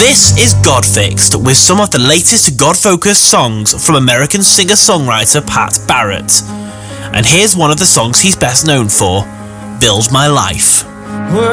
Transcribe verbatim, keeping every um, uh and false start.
This is Godfixed, with some of the latest God-focused songs from American singer-songwriter Pat Barrett. And here's one of the songs he's best known for, Build My Life.